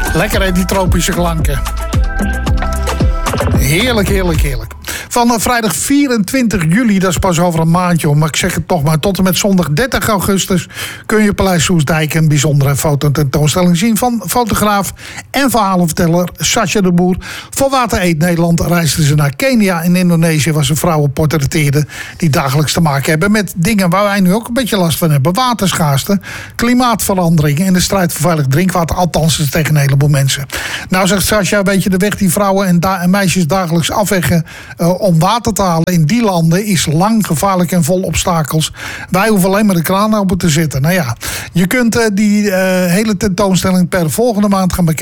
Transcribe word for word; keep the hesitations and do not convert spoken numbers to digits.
Lekker hè, die tropische klanken. Heerlijk, heerlijk, heerlijk. Van uh, vrijdag vierentwintig juli, dat is pas over een maandje om, maar ik zeg het toch maar, tot en met zondag dertig augustus kun je Paleis Soestdijk een bijzondere fototentoonstelling zien van fotograaf en verhalenverteller Sascha de Boer. Voor Water Eet Nederland reisden ze naar Kenia en Indonesië, waar ze vrouwen portretteerden die dagelijks te maken hebben met dingen waar wij nu ook een beetje last van hebben. Waterschaarste, klimaatverandering en de strijd voor veilig drinkwater, althans is tegen een heleboel mensen. Nou zegt Sascha, weet je, de weg die vrouwen en, da- en meisjes dagelijks afweggen uh, om water te halen in die landen is lang, gevaarlijk en vol obstakels. Wij hoeven alleen maar de kraan open te zetten. Nou ja, je kunt uh, die uh, hele tentoonstelling per volgende maand gaan bekijken.